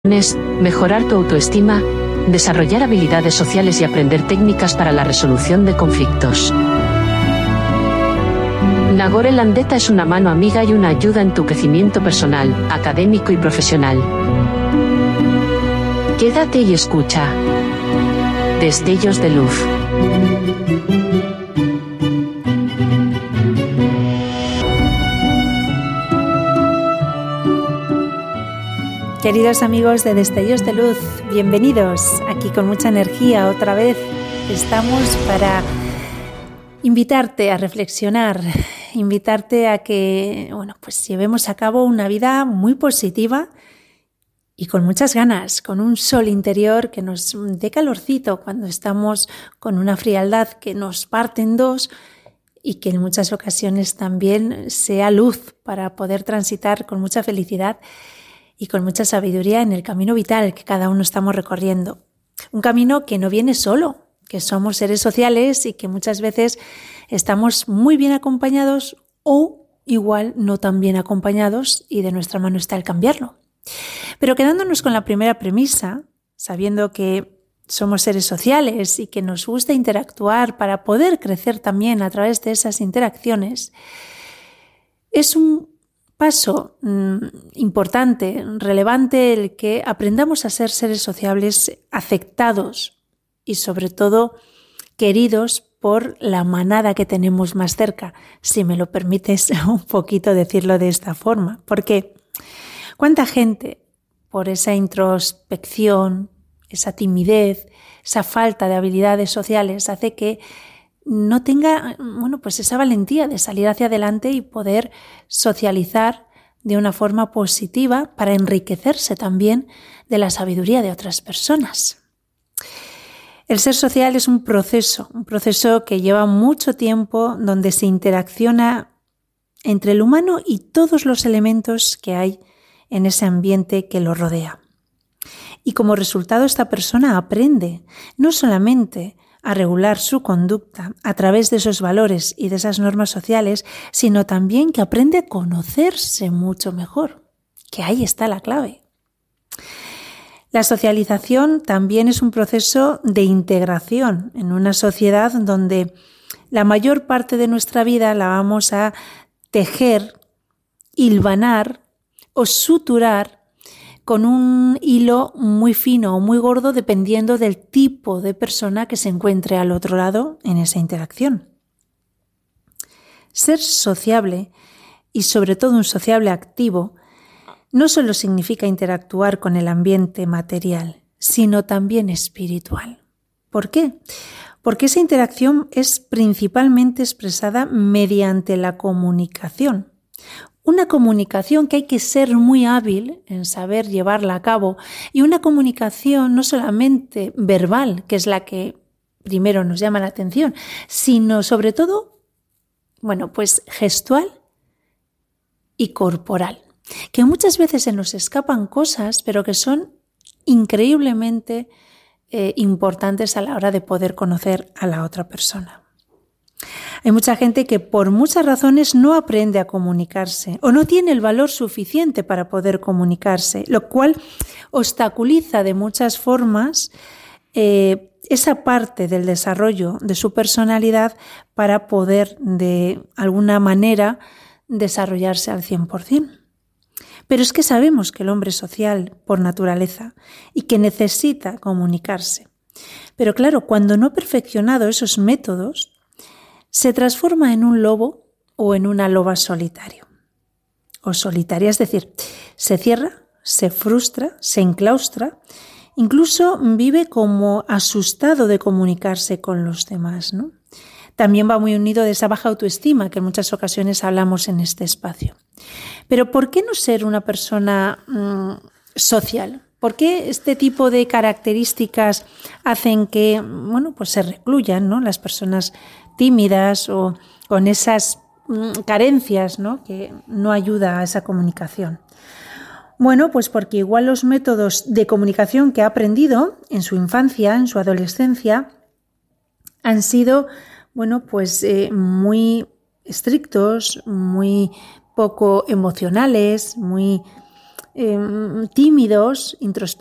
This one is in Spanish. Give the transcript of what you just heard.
Mejorar tu autoestima, desarrollar habilidades sociales y aprender técnicas para la resolución de conflictos. Nagore Landeta es una mano amiga y una ayuda en tu crecimiento personal, académico y profesional. Quédate y escucha. Destellos de luz. Queridos amigos de Destellos de Luz, bienvenidos. Aquí con mucha energía otra vez estamos para invitarte a reflexionar, invitarte a que, pues llevemos a cabo una vida muy positiva y con muchas ganas, con un sol interior que nos dé calorcito cuando estamos con una frialdad que nos parte en dos y que en muchas ocasiones también sea luz para poder transitar con mucha felicidad y con mucha sabiduría en el camino vital que cada uno estamos recorriendo. Un camino que no viene solo, que somos seres sociales y que muchas veces estamos muy bien acompañados o igual no tan bien acompañados y de nuestra mano está el cambiarlo. Pero quedándonos con la primera premisa, sabiendo que somos seres sociales y que nos gusta interactuar para poder crecer también a través de esas interacciones, es un paso importante, relevante, el que aprendamos a ser seres sociables aceptados y sobre todo queridos por la manada que tenemos más cerca, si me lo permites un poquito decirlo de esta forma. Porque cuánta gente por esa introspección, esa timidez, esa falta de habilidades sociales hace que no tenga, pues esa valentía de salir hacia adelante y poder socializar de una forma positiva para enriquecerse también de la sabiduría de otras personas. El ser social es un proceso que lleva mucho tiempo, donde se interacciona entre el humano y todos los elementos que hay en ese ambiente que lo rodea. Y como resultado, esta persona aprende no solamente a regular su conducta a través de esos valores y de esas normas sociales, sino también que aprende a conocerse mucho mejor, que ahí está la clave. La socialización también es un proceso de integración en una sociedad donde la mayor parte de nuestra vida la vamos a tejer, hilvanar o suturar con un hilo muy fino o muy gordo dependiendo del tipo de persona que se encuentre al otro lado en esa interacción. Ser sociable, y sobre todo un sociable activo, no solo significa interactuar con el ambiente material, sino también espiritual. ¿Por qué? Porque esa interacción es principalmente expresada mediante la comunicación. Una comunicación que hay que ser muy hábil en saber llevarla a cabo, y una comunicación no solamente verbal, que es la que primero nos llama la atención, sino sobre todo, pues gestual y corporal, que muchas veces se nos escapan cosas, pero que son increíblemente importantes a la hora de poder conocer a la otra persona. Hay mucha gente que por muchas razones no aprende a comunicarse o no tiene el valor suficiente para poder comunicarse, lo cual obstaculiza de muchas formas esa parte del desarrollo de su personalidad para poder de alguna manera desarrollarse al 100%. Pero es que sabemos que el hombre es social por naturaleza y que necesita comunicarse. Pero claro, cuando no ha perfeccionado esos métodos, se transforma en un lobo o en una loba solitario o solitaria, es decir, se cierra, se frustra, se enclaustra, incluso vive como asustado de comunicarse con los demás, ¿no? También va muy unido de esa baja autoestima que en muchas ocasiones hablamos en este espacio. Pero ¿por qué no ser una persona social? ¿Por qué este tipo de características hacen que se recluyan, ¿no?, las personas tímidas o con esas carencias, ¿no?, que no ayuda a esa comunicación? Pues porque igual los métodos de comunicación que ha aprendido en su infancia, en su adolescencia, han sido muy estrictos, muy poco emocionales, muy tímidos,